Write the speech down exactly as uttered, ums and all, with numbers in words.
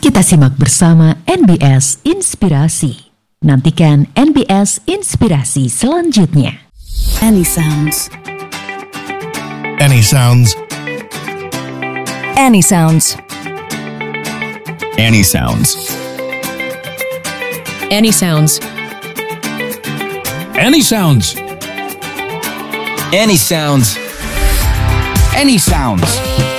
Kita simak bersama N B S Inspirasi. Nantikan N B S Inspirasi selanjutnya. Any sounds. Any sounds. Any sounds. Any sounds. Any sounds. Any sounds. Any sounds. Any sounds.